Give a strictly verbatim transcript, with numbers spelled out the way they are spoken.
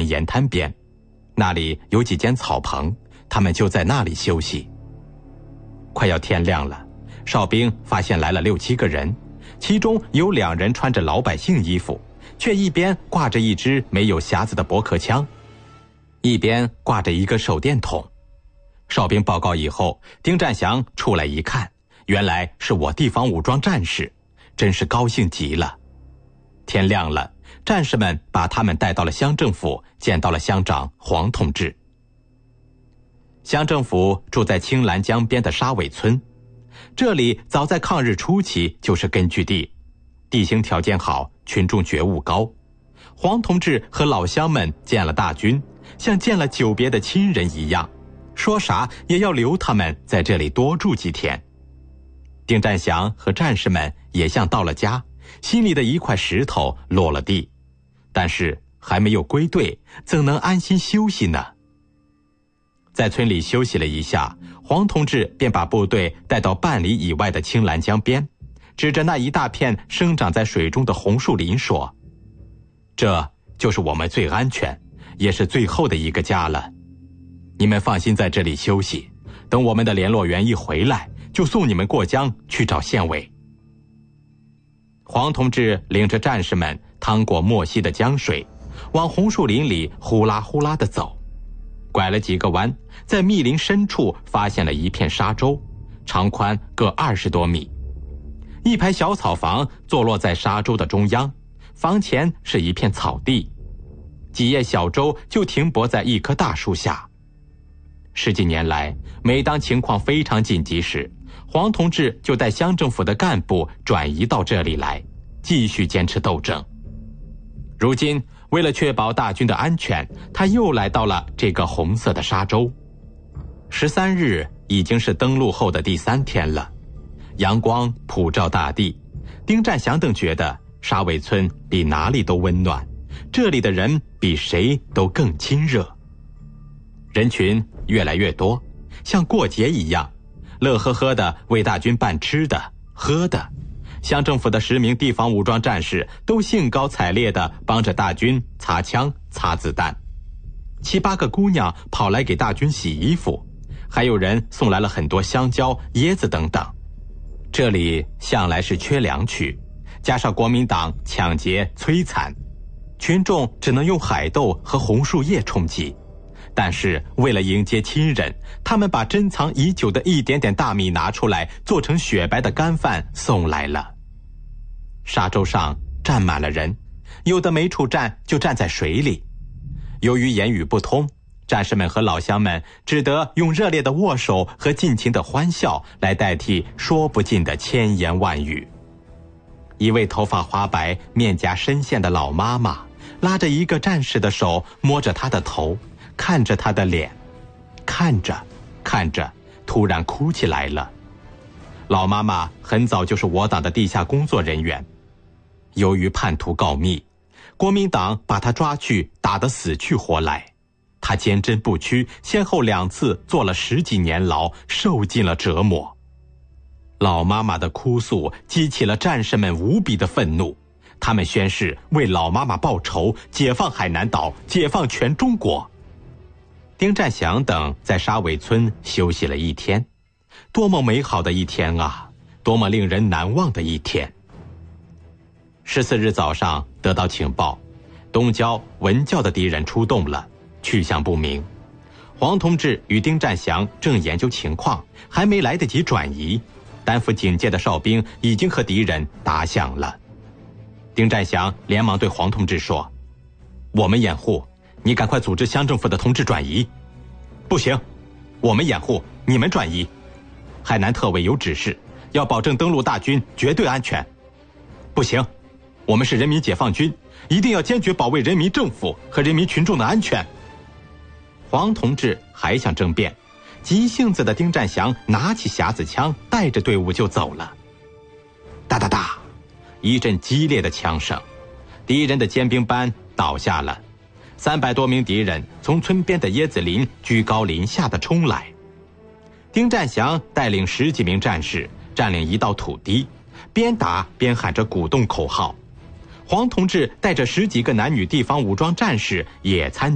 沿滩边，那里有几间草棚，他们就在那里休息。快要天亮了，哨兵发现来了六七个人，其中有两人穿着老百姓衣服，却一边挂着一支没有匣子的驳壳枪，一边挂着一个手电筒。哨兵报告以后，丁占祥出来一看，原来是我地方武装战士，真是高兴极了。天亮了，战士们把他们带到了乡政府，见到了乡长黄同志。乡政府住在青兰江边的沙尾村，这里早在抗日初期就是根据地，地形条件好，群众觉悟高。黄同志和老乡们见了大军，像见了久别的亲人一样，说啥也要留他们在这里多住几天。丁占祥和战士们也像到了家，心里的一块石头落了地，但是还没有归队，怎能安心休息呢？在村里休息了一下，黄同志便把部队带到半里以外的青兰江边，指着那一大片生长在水中的红树林说：“这就是我们最安全，也是最后的一个家了。你们放心在这里休息，等我们的联络员一回来，就送你们过江去找县委。”黄同志领着战士们趟过没溪的江水，往红树林里呼啦呼啦地走。拐了几个弯，在密林深处发现了一片沙洲，长宽各二十多米。一排小草房坐落在沙洲的中央，房前是一片草地，几叶小舟就停泊在一棵大树下。十几年来，每当情况非常紧急时，黄同志就带乡政府的干部转移到这里来，继续坚持斗争。如今为了确保大军的安全，他又来到了这个红色的沙洲。十三日已经是登陆后的第三天了，阳光普照大地，丁占祥等觉得沙尾村比哪里都温暖，这里的人比谁都更亲热。人群越来越多，像过节一样，乐呵呵地为大军办吃的喝的。乡政府的十名地方武装战士都兴高采烈地帮着大军擦枪擦子弹，七八个姑娘跑来给大军洗衣服，还有人送来了很多香蕉、椰子等等。这里向来是缺粮区，加上国民党抢劫摧残，群众只能用海豆和红树叶充饥。但是为了迎接亲人，他们把珍藏已久的一点点大米拿出来，做成雪白的干饭送来了。沙洲上站满了人，有的没处站就站在水里。由于言语不通，战士们和老乡们只得用热烈的握手和尽情的欢笑来代替说不尽的千言万语。一位头发花白、面颊深陷的老妈妈拉着一个战士的手，摸着他的头，看着他的脸，看着看着突然哭起来了。老妈妈很早就是我党的地下工作人员，由于叛徒告密，国民党把他抓去打得死去活来，他坚贞不屈，先后两次坐了十几年牢，受尽了折磨。老妈妈的哭诉激起了战士们无比的愤怒，他们宣誓为老妈妈报仇，解放海南岛，解放全中国。丁占祥等在沙尾村休息了一天，多么美好的一天啊，多么令人难忘的一天。十四日早上得到情报，东郊文教的敌人出动了，去向不明。黄同志与丁占祥正研究情况，还没来得及转移，担负警戒的哨兵已经和敌人打响了。丁占祥连忙对黄同志说：“我们掩护，你赶快组织乡政府的同志转移。”“不行，我们掩护，你们转移。海南特委有指示，要保证登陆大军绝对安全。”“不行，我们是人民解放军，一定要坚决保卫人民政府和人民群众的安全。”黄同志还想争辩，急性子的丁占祥拿起匣子枪，带着队伍就走了。哒哒哒，一阵激烈的枪声，敌人的尖兵班倒下了，三百多名敌人从村边的椰子林居高临下的冲来。丁占祥带领十几名战士占领一道土地，边打边喊着鼓动口号。黄同志带着十几个男女地方武装战士也参